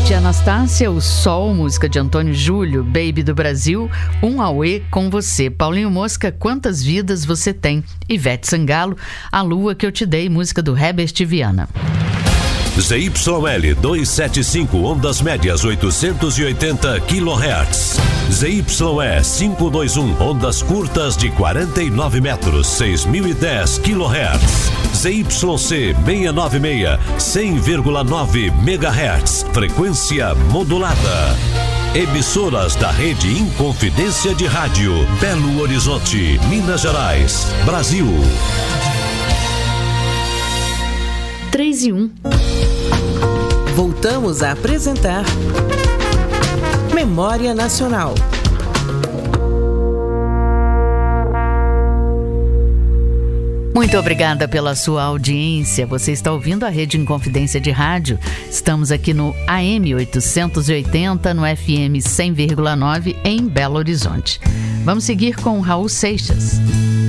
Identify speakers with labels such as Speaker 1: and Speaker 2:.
Speaker 1: de Anastácia, O Sol, música de Antônio Júlio, Baby do Brasil, Um Auê com Você. Paulinho Mosca, Quantas Vidas Você Tem. Ivete Sangalo, A Lua Que Eu Te Dei, música do Herbert Viana.
Speaker 2: ZYL 275, ondas médias 880 kHz. ZYE 521, ondas curtas de 49 metros, 6010 kHz. ZYC 696, 100,9 MHz, frequência modulada. Emissoras da Rede Inconfidência de Rádio, Belo Horizonte, Minas Gerais, Brasil.
Speaker 1: 3:01.
Speaker 3: Voltamos a apresentar Memória Nacional.
Speaker 1: Muito obrigada pela sua audiência. Você está ouvindo a Rede Inconfidência de Rádio. Estamos aqui no AM 880, no FM 100,9 em Belo Horizonte. Vamos seguir com Raul Seixas.